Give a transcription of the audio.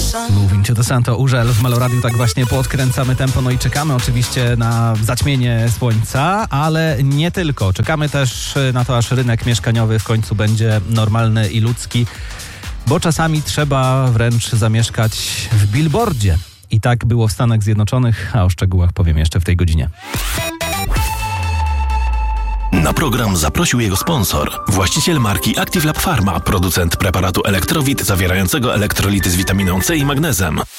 Moving to the Sun to Urzel w Meloradiu. Tak właśnie podkręcamy tempo, no i czekamy oczywiście na zaćmienie słońca, ale nie tylko. Czekamy też na to, aż rynek mieszkaniowy w końcu będzie normalny i ludzki, bo czasami trzeba wręcz zamieszkać w billboardzie. I tak było w Stanach Zjednoczonych, a o szczegółach powiem jeszcze w tej godzinie. Na program zaprosił jego sponsor, właściciel marki Active Lab Pharma, producent preparatu Elektrowit zawierającego elektrolity z witaminą C i magnezem.